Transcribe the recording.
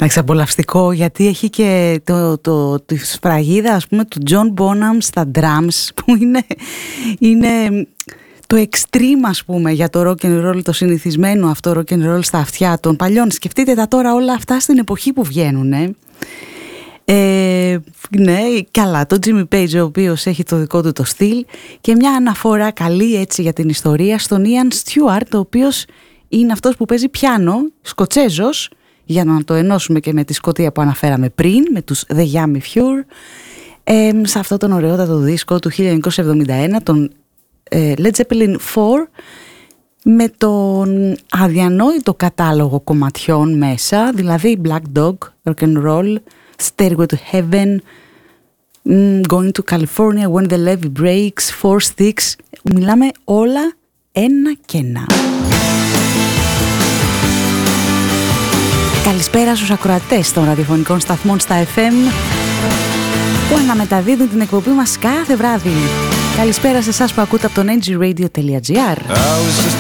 Απολαυστικό, γιατί έχει και τη σφραγίδα, ας πούμε, του John Bonham στα drums, που είναι το extreme, ας πούμε, για το rock and roll, το συνηθισμένο αυτό rock and roll στα αυτιά των παλιών. Σκεφτείτε τα τώρα όλα αυτά στην εποχή που βγαίνουν, ναι, καλά, το Jimmy Page, ο οποίος έχει το δικό του το στυλ, και μια αναφορά καλή έτσι για την ιστορία στον Ian Stewart, ο οποίος είναι αυτός που παίζει πιάνο, Σκοτσέζος, για να το ενώσουμε και με τη Σκωτία που αναφέραμε πριν, με τους The Yummy Fure, σε αυτό τον ωραιότατο δίσκο του 1971, τον Led Zeppelin 4, με τον αδιανόητο κατάλογο κομματιών μέσα, δηλαδή Black Dog, Rock and Roll, Stairway to Heaven, Going to California, When the Levee Breaks, Four Sticks. Μιλάμε όλα ένα και ένα. Καλησπέρα στους ακροατές των ραδιοφωνικών σταθμών στα FM που αναμεταδίδουν την εκπομπή μας κάθε βράδυ. Καλησπέρα σε εσάς που ακούτε από τον NGRadio.gr.